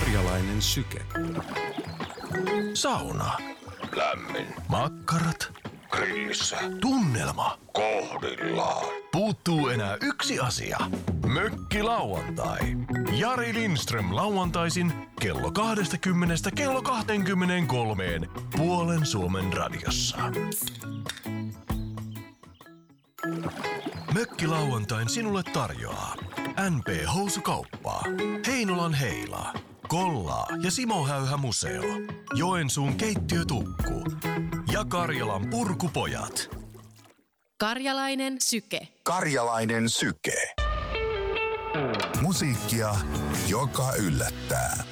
Karjalainen syke. Sauna. Lämmin. Makkarat. Grillissä. Tunnelma. Kohdillaan. Puuttuu enää yksi asia. Mökkilauantai. Jari Lindström lauantaisin kello 20 kello 23 puolen Suomen radiossa. Mökkilauantain sinulle tarjoaa NP Housukauppaa, Heinolan Heilaa, Kollaa ja Simo Häyhä Museo, Joensuun keittiötukku ja Karjalan Purkupojat. Karjalainen syke. Karjalainen syke. Musiikkia, joka yllättää.